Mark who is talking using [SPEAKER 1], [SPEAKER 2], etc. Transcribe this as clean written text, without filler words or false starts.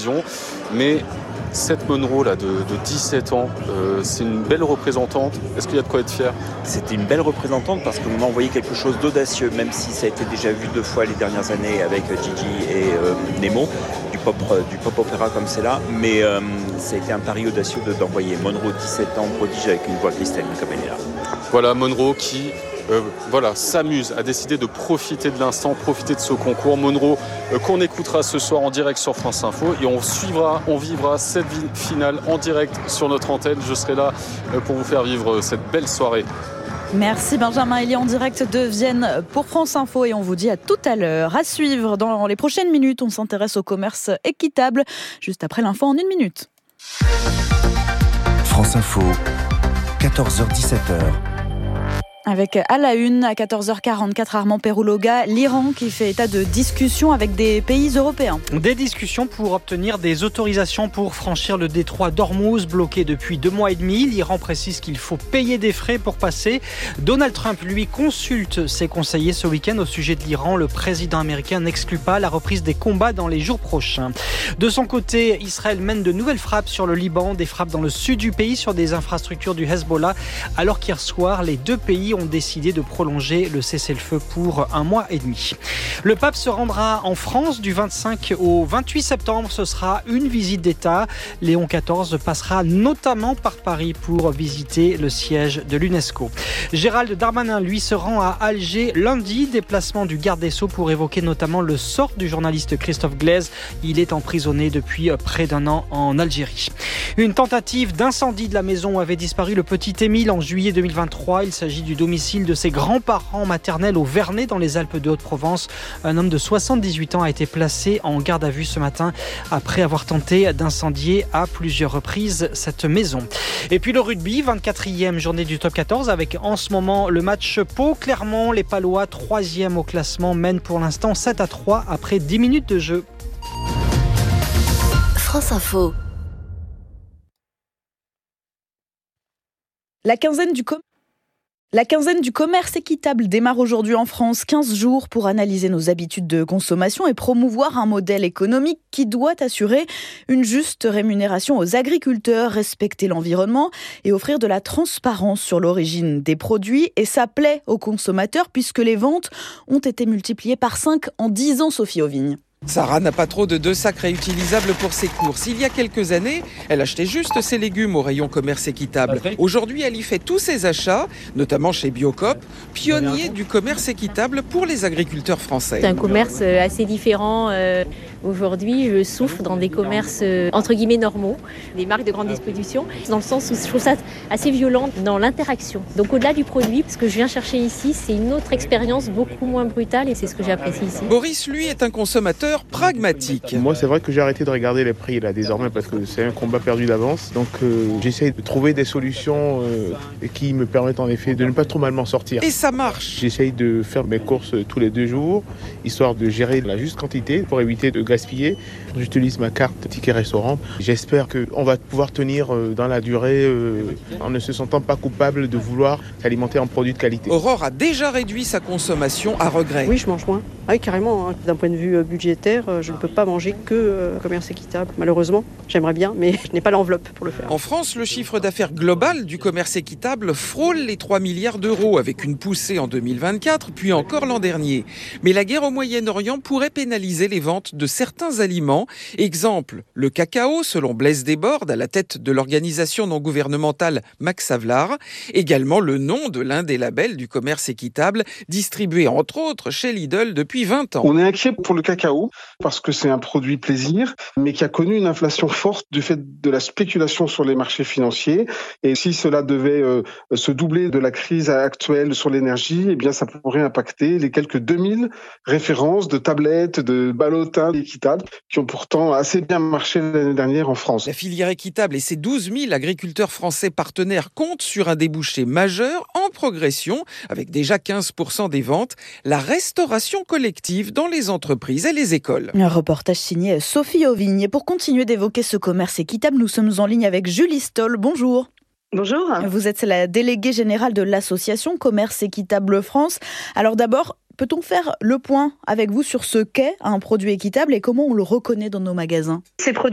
[SPEAKER 1] télévision. Mais cette Monroe là, de 17 ans, c'est une belle représentante. Est-ce qu'il y a de quoi être fier ?
[SPEAKER 2] C'était une belle représentante parce qu'on m'a envoyé quelque chose d'audacieux, même si ça a été déjà vu 2 fois les dernières années avec Gigi et Nemo, du pop opéra comme c'est là. Mais ça a été un pari audacieux d'envoyer Monroe, 17 ans, prodige avec une voix cristalline comme elle est là.
[SPEAKER 1] Voilà, Monroe qui s'amuse, a décidé de profiter de l'instant, profiter de ce concours. Monroe qu'on écoutera ce soir en direct sur France Info et on vivra cette finale en direct sur notre antenne. Je serai là pour vous faire vivre cette belle soirée.
[SPEAKER 3] Merci Benjamin, il est en direct de Vienne pour France Info et on vous dit à tout à l'heure. À suivre, dans les prochaines minutes, on s'intéresse au commerce équitable, juste après l'info en 1 minute.
[SPEAKER 4] France Info, 14h-17h.
[SPEAKER 3] Avec à la une, à 14h44, Armand Perouloga, l'Iran qui fait état de discussions avec des pays européens.
[SPEAKER 5] Des discussions pour obtenir des autorisations pour franchir le détroit d'Ormuz, bloqué depuis 2 mois et demi. L'Iran précise qu'il faut payer des frais pour passer. Donald Trump, lui, consulte ses conseillers ce week-end au sujet de l'Iran. Le président américain n'exclut pas la reprise des combats dans les jours prochains. De son côté, Israël mène de nouvelles frappes sur le Liban, des frappes dans le sud du pays sur des infrastructures du Hezbollah, alors qu'hier soir, les 2 pays ont décidé de prolonger le cessez-le-feu pour 1 mois et demi. Le pape se rendra en France du 25 au 28 septembre. Ce sera une visite d'État. Léon XIV passera notamment par Paris pour visiter le siège de l'UNESCO. Gérald Darmanin, lui, se rend à Alger lundi. Déplacement du garde des Sceaux pour évoquer notamment le sort du journaliste Christophe Glaise. Il est emprisonné depuis près d'1 an en Algérie. Une tentative d'incendie de la maison où avait disparu le petit Émile en juillet 2023. Il s'agit du domicile de ses grands-parents maternels au Vernet dans les Alpes de Haute-Provence. Un homme de 78 ans a été placé en garde à vue ce matin après avoir tenté d'incendier à plusieurs reprises cette maison. Et puis le rugby, 24e journée du top 14 avec en ce moment le match Pau-Clermont. Les Palois, 3e au classement, mènent pour l'instant 7-3 après 10 minutes de jeu.
[SPEAKER 6] France Info.
[SPEAKER 3] La quinzaine du commerce équitable démarre aujourd'hui en France. 15 jours pour analyser nos habitudes de consommation et promouvoir un modèle économique qui doit assurer une juste rémunération aux agriculteurs, respecter l'environnement et offrir de la transparence sur l'origine des produits. Et ça plaît aux consommateurs puisque les ventes ont été multipliées par 5 en 10 ans, Sophie Auvigne.
[SPEAKER 7] Sarah n'a pas trop de 2 sacs réutilisables pour ses courses. Il y a quelques années, elle achetait juste ses légumes au rayon commerce équitable. Aujourd'hui, elle y fait tous ses achats, notamment chez Biocoop, pionnier du commerce équitable pour les agriculteurs français.
[SPEAKER 8] C'est un commerce assez différent. Aujourd'hui, je souffre dans des commerces entre guillemets normaux, des marques de grande distribution, dans le sens où je trouve ça assez violent dans l'interaction. Donc au-delà du produit, ce que je viens chercher ici, c'est une autre expérience beaucoup moins brutale et c'est ce que j'apprécie ici.
[SPEAKER 7] Boris, lui, est un consommateur pragmatique.
[SPEAKER 9] Moi, c'est vrai que j'ai arrêté de regarder les prix là désormais parce que c'est un combat perdu d'avance. Donc j'essaye de trouver des solutions qui me permettent en effet de ne pas trop mal m'en sortir.
[SPEAKER 7] Et ça marche.
[SPEAKER 9] J'essaye de faire mes courses tous les 2 jours, histoire de gérer la juste quantité pour éviter de gaspiller. J'utilise ma carte ticket restaurant. J'espère qu'on va pouvoir tenir dans la durée en ne se sentant pas coupable de vouloir s'alimenter en produits de qualité.
[SPEAKER 7] Aurore a déjà réduit sa consommation à regret.
[SPEAKER 10] Oui, je mange moins. Oui, carrément. D'un point de vue budgétaire, je ne peux pas manger que commerce équitable. Malheureusement, j'aimerais bien, mais je n'ai pas l'enveloppe pour le faire.
[SPEAKER 7] En France, le chiffre d'affaires global du commerce équitable frôle les 3 milliards d'euros, avec une poussée en 2024, puis encore l'an dernier. Mais la guerre au Moyen-Orient pourrait pénaliser les ventes de certains aliments. Exemple, le cacao, selon Blaise Desbordes, à la tête de l'organisation non gouvernementale Max Havelaar. Également le nom de l'un des labels du commerce équitable, distribué entre autres chez Lidl depuis 20 ans.
[SPEAKER 11] On est inquiet pour le cacao, parce que c'est un produit plaisir, mais qui a connu une inflation forte du fait de la spéculation sur les marchés financiers. Et si cela devait se doubler de la crise actuelle sur l'énergie, eh bien ça pourrait impacter les quelques 2000 références de tablettes, de ballottins équitables qui ont pourtant assez bien marché l'année dernière en France.
[SPEAKER 7] La filière équitable et ses 12 000 agriculteurs français partenaires comptent sur un débouché majeur en progression, avec déjà 15% des ventes, la restauration collective dans les entreprises et les écoles.
[SPEAKER 3] Un reportage signé Sophie Auvigne. Et pour continuer d'évoquer ce commerce équitable, nous sommes en ligne avec Julie Stoll. Bonjour.
[SPEAKER 12] Bonjour.
[SPEAKER 3] Vous êtes la déléguée générale de l'association Commerce Équitable France. Alors d'abord, peut-on faire le point avec vous sur ce qu'est un produit équitable et comment on le reconnaît dans nos magasins ?
[SPEAKER 12] Ces produits